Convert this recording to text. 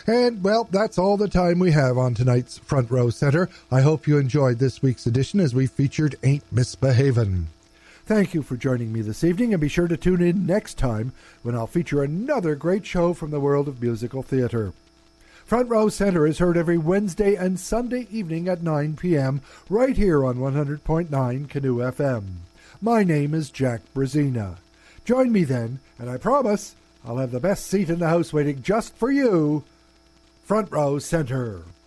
And, well, that's all the time we have on tonight's Front Row Center. I hope you enjoyed this week's edition as we featured Ain't Misbehavin'. Thank you for joining me this evening, and be sure to tune in next time when I'll feature another great show from the world of musical theater. Front Row Center is heard every Wednesday and Sunday evening at 9 p.m. right here on 100.9 Canoe FM. My name is Jack Brazina. Join me then, and I promise I'll have the best seat in the house waiting just for you. Front Row Center.